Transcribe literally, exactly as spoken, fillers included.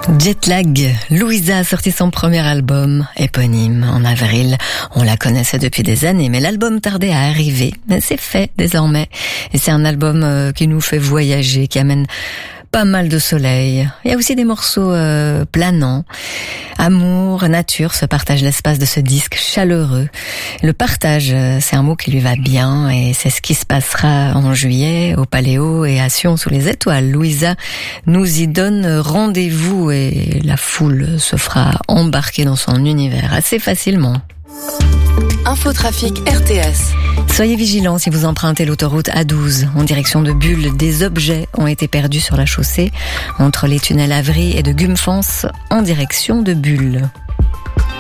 Jetlag, Louisa a sorti son premier album éponyme en avril. On la connaissait depuis des années, mais l'album tardait à arriver. Mais c'est fait désormais. Et c'est un album euh, qui nous fait voyager, qui amène pas mal de soleil. Il y a aussi des morceaux euh, planants. Amour, nature se partagent l'espace de ce disque chaleureux. Le partage, c'est un mot qui lui va bien et c'est ce qui se passera en juillet au Paléo et à Sion sous les étoiles. Louisa nous y donne rendez-vous et la foule se fera embarquer dans son univers assez facilement. Infotrafic R T S. Soyez vigilants si vous empruntez l'autoroute A douze en direction de Bulle. Des objets ont été perdus sur la chaussée entre les tunnels Avry et de Gumfans en direction de Bulle.